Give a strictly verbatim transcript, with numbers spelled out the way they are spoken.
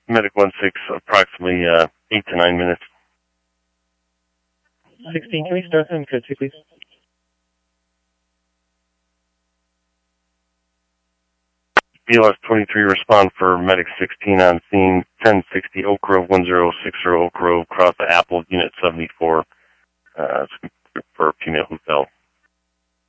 Medic one six, approximately uh, eight to nine minutes. sixteen, can we start on code two, please? B L S twenty-three, respond for Medic sixteen on scene, ten sixty Oak Grove, one zero six zero Oak Grove, cross the Apple, Unit seventy-four, uh, for female hotel.